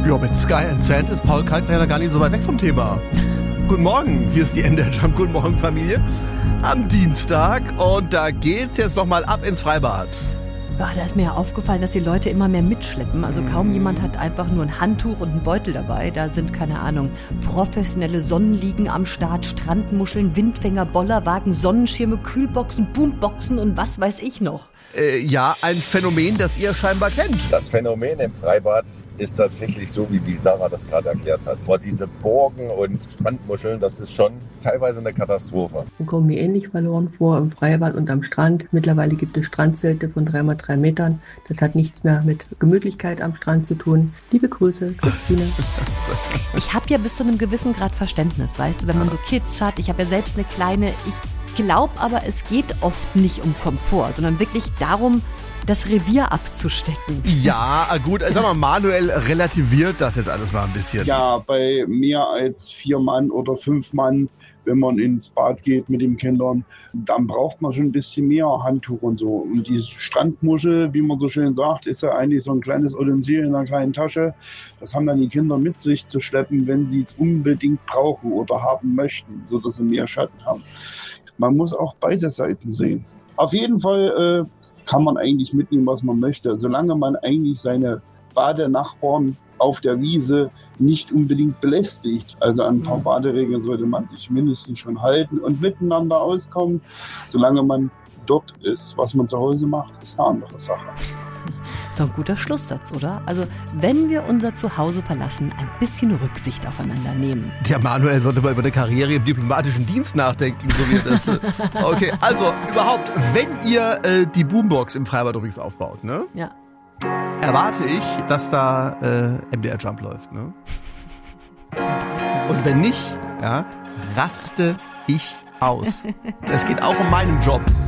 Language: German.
Ja, mit Sky and Sand ist Paul Kalkbrenner gar nicht so weit weg vom Thema. Guten Morgen, hier ist die MDR Jump. Guten Morgen, Familie. Am Dienstag und da geht's jetzt nochmal ab ins Freibad. Ja, da ist mir ja aufgefallen, dass die Leute immer mehr mitschleppen. Also kaum jemand hat einfach nur ein Handtuch und einen Beutel dabei. Da sind, keine Ahnung, professionelle Sonnenliegen am Start, Strandmuscheln, Windfänger, Bollerwagen, Sonnenschirme, Kühlboxen, Boomboxen und was weiß ich noch. Ja, ein Phänomen, das ihr scheinbar kennt. Das Phänomen im Freibad ist tatsächlich so, wie die Sarah das gerade erklärt hat. Aber diese Burgen und Strandmuscheln, das ist schon teilweise eine Katastrophe. Wir kommen mir ähnlich verloren vor im Freibad und am Strand. Mittlerweile gibt es Strandzelte von 3x3 Metern. Das hat nichts mehr mit Gemütlichkeit am Strand zu tun. Liebe Grüße, Christine. Ich habe ja bis zu einem gewissen Grad Verständnis, weißt du, wenn man so Kids hat. Ich habe ja selbst eine kleine, ich glaube aber, es geht oft nicht um Komfort, sondern wirklich darum, das Revier abzustecken. Ja, gut, sag mal, Manuel relativiert das jetzt alles mal ein bisschen. Ja, bei mehr als 4 Mann oder 5 Mann, wenn man ins Bad geht mit den Kindern, dann braucht man schon ein bisschen mehr Handtuch und so. Und die Strandmuschel, wie man so schön sagt, ist ja eigentlich so ein kleines Utensil in einer kleinen Tasche. Das haben dann die Kinder mit sich zu schleppen, wenn sie es unbedingt brauchen oder haben möchten, sodass sie mehr Schatten haben. Man muss auch beide Seiten sehen. Auf jeden Fall kann man eigentlich mitnehmen, was man möchte, solange man eigentlich seine Badenachbarn auf der Wiese nicht unbedingt belästigt. Also an ein paar Baderegeln sollte man sich mindestens schon halten und miteinander auskommen. Solange man dort ist, was man zu Hause macht, ist eine andere Sache. So ein guter Schlusssatz, oder? Also, wenn wir unser Zuhause verlassen, ein bisschen Rücksicht aufeinander nehmen. Der Manuel sollte mal über eine Karriere im diplomatischen Dienst nachdenken, so wie das. Okay, also überhaupt, wenn ihr die Boombox im Freibad übrigens aufbaut, ne? Ja. Erwarte ich, dass da MDR Jump läuft, ne? Und wenn nicht, ja, raste ich aus. Es geht auch um meinen Job.